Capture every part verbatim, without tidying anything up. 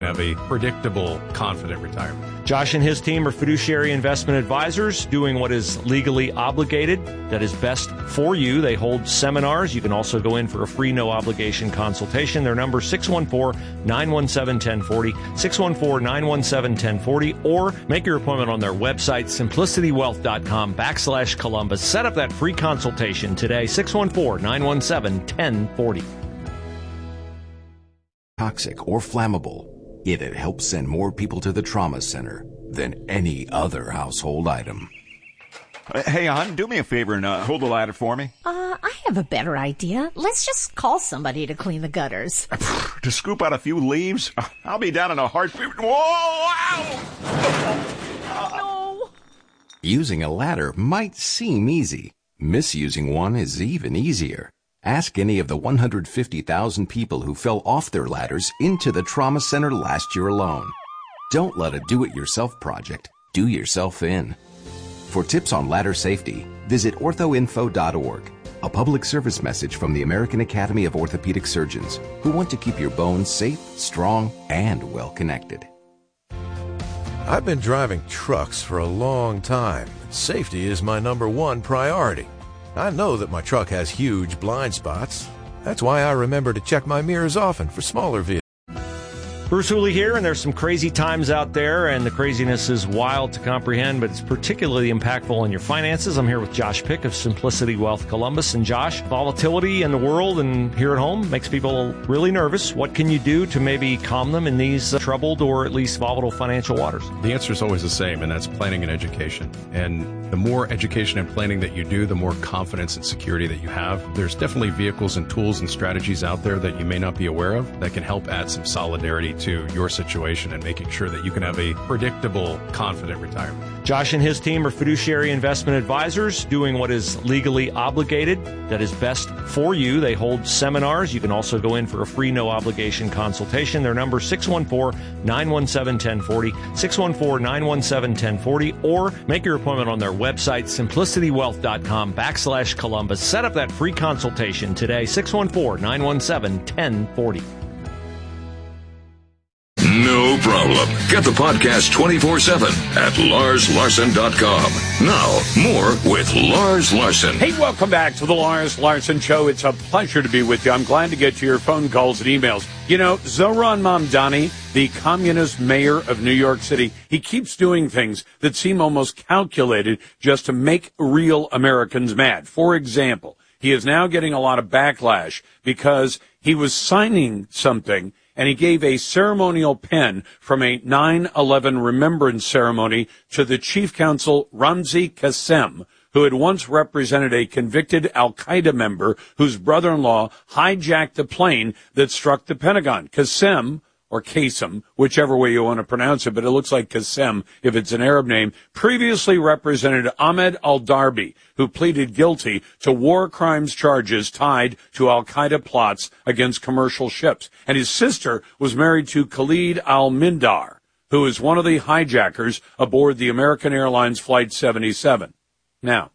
Have a predictable, confident retirement. Josh and his team are fiduciary investment advisors doing what is legally obligated, that is best for you. They hold seminars. You can also go in for a free, no-obligation consultation. Their number is six one four, nine one seven, one zero four zero, six one four, nine one seven, one zero four zero, or make your appointment on their website, simplicitywealth.com backslash Columbus. Set up that free consultation today, six one four, nine one seven, one zero four zero. Toxic or flammable, it'd help send more people to the trauma center than any other household item. Uh, hey, hon, do me a favor and uh, hold the ladder for me. Uh, I have a better idea. Let's just call somebody to clean the gutters. To scoop out a few leaves? I'll be down in a heartbeat. Whoa! Ow! No. Using a ladder might seem easy. Misusing one is even easier. Ask any of the one hundred fifty thousand people who fell off their ladders into the trauma center last year alone. Don't let a do-it-yourself project do yourself in. For tips on ladder safety, visit ortho info dot org. A public service message from the American Academy of Orthopedic Surgeons, who want to keep your bones safe, strong, and well-connected. I've been driving trucks for a long time. Safety is my number one priority. I know that my truck has huge blind spots. That's why I remember to check my mirrors often for smaller vehicles. Bruce Hooley here, and there's some crazy times out there, and the craziness is wild to comprehend, but it's particularly impactful on your finances. I'm here with Josh Pick of Simplicity Wealth Columbus. And Josh, volatility in the world and here at home makes people really nervous. What can you do to maybe calm them in these uh, troubled or at least volatile financial waters? The answer is always the same, and that's planning and education. And the more education and planning that you do, the more confidence and security that you have. There's definitely vehicles and tools and strategies out there that you may not be aware of that can help add some solidarity to your situation and making sure that you can have a predictable, confident retirement. Josh and his team are fiduciary investment advisors doing what is legally obligated, that is best for you. They hold seminars. You can also go in for a free, no-obligation consultation. Their number is six one four, nine one seven, one zero four zero, six one four, nine one seven, one zero four zero, or make your appointment on their website, simplicitywealth.com backslash Columbus. Set up that free consultation today, six one four, nine one seven, one zero four zero. No problem. Get the podcast twenty-four seven at lars larson dot com. Now, more with Lars Larson. Hey, welcome back to the Lars Larson Show. It's a pleasure to be with you. I'm glad to get to your phone calls and emails. You know, Zohran Mamdani, the communist mayor of New York City, he keeps doing things that seem almost calculated just to make real Americans mad. For example, he is now getting a lot of backlash because he was signing something and he gave a ceremonial pen from a nine eleven remembrance ceremony to the chief counsel Ramzi Qassem, who had once represented a convicted al-Qaeda member whose brother-in-law hijacked the plane that struck the Pentagon. Qassem, or Qassem, whichever way you want to pronounce it, but it looks like Qassem if it's an Arab name, previously represented Ahmed al-Darbi, who pleaded guilty to war crimes charges tied to al-Qaeda plots against commercial ships. And his sister was married to Khalid al-Mindar, who is one of the hijackers aboard the American Airlines Flight seventy-seven. Now,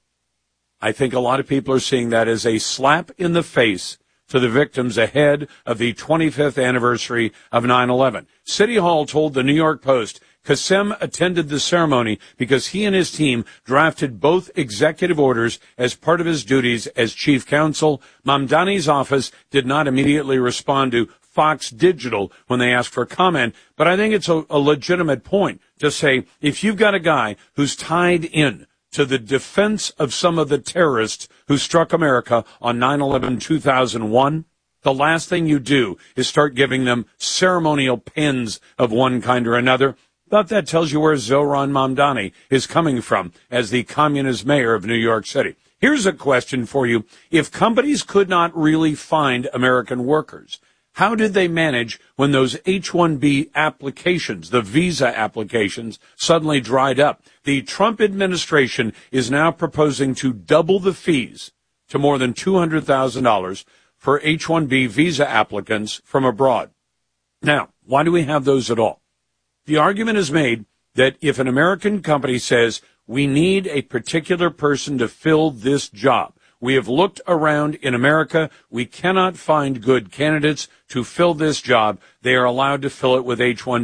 I think a lot of people are seeing that as a slap in the face to the victims ahead of the twenty-fifth anniversary of nine eleven. City Hall told the New York Post Qassem attended the ceremony because he and his team drafted both executive orders as part of his duties as chief counsel. Mamdani's office did not immediately respond to Fox Digital when they asked for comment, but I think it's a, a legitimate point to say if you've got a guy who's tied in to the defense of some of the terrorists who struck America on nine eleven two thousand one, the last thing you do is start giving them ceremonial pins of one kind or another. But that tells you where Zohran Mamdani is coming from as the communist mayor of New York City. Here's a question for you. If companies could not really find American workers, how did they manage when those H one B applications, the visa applications, suddenly dried up? The Trump administration is now proposing to double the fees to more than two hundred thousand dollars for H one B visa applicants from abroad. Now, why do we have those at all? The argument is made that if an American company says, we need a particular person to fill this job, we have looked around in America. We cannot find good candidates to fill this job. They are allowed to fill it with H one B.